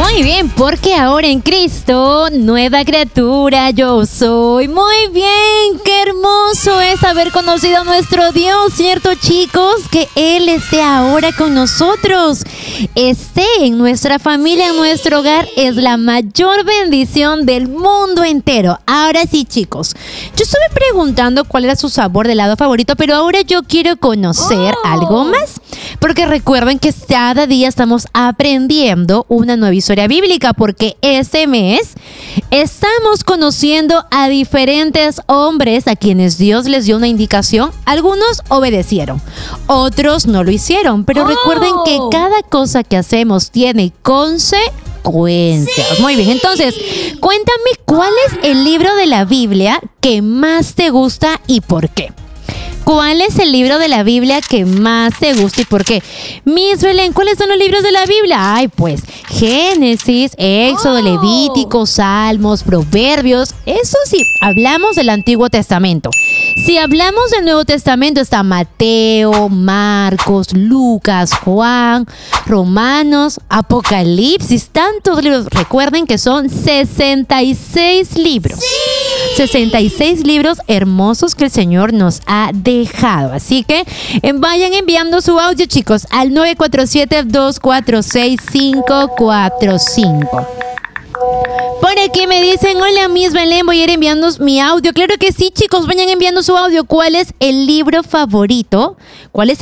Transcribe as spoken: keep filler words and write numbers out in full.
Muy bien, porque ahora en Cristo, nueva criatura yo soy. Muy bien, qué hermoso es haber conocido a nuestro Dios, ¿cierto, chicos? Que Él esté ahora con nosotros, esté en nuestra familia, en nuestro hogar, es la mayor bendición del mundo entero. Ahora sí, chicos, yo estuve preguntando cuál era su sabor de helado favorito, pero ahora yo quiero conocer oh. algo más. Porque recuerden que cada día estamos aprendiendo una nueva historia bíblica, porque este mes estamos conociendo a diferentes hombres a quienes Dios les dio una indicación. Algunos obedecieron, otros no lo hicieron, pero oh. recuerden que cada cosa que hacemos tiene consecuencias. Sí. Muy bien, entonces, cuéntame cuál es el libro de la Biblia que más te gusta y por qué. ¿Cuál es el libro de la Biblia que más te gusta y por qué? Miss Belén, ¿cuáles son los libros de la Biblia? Ay, pues, Génesis, Éxodo, oh. Levítico, Salmos, Proverbios. Eso sí, hablamos del Antiguo Testamento. Si hablamos del Nuevo Testamento, está Mateo, Marcos, Lucas, Juan, Romanos, Apocalipsis, tantos libros. Recuerden que son sesenta y seis libros. ¡Sí! sesenta y seis libros hermosos que el Señor nos ha dejado. Así que eh, vayan enviando su audio, chicos, al nueve cuatro siete, dos cuatro seis, cinco cuatro cinco. Por aquí me dicen, hola Miss Belén, voy a ir enviando mi audio. Claro que sí, chicos, vayan enviando su audio. ¿Cuál es el libro favorito? ¿Cuál es